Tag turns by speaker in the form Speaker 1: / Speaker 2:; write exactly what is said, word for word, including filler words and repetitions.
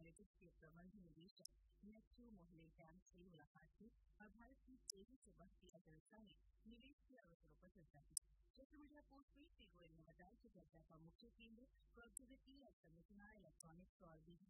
Speaker 1: Analytics के प्रबंध निदेशक मैथ्यू मोहलेटैम से मुलाकात की और भारत की तेजी से बढ़ती अर्थव्यवस्था में निवेश के अवसरों पर चर्चा की। सोशल मीडिया पोस्ट में श्री गोयल ने बताया कि चर्चा का मुख्य केंद्र प्रौद्योगिकी और संरचना, इलेक्ट्रॉनिक्स और बिजली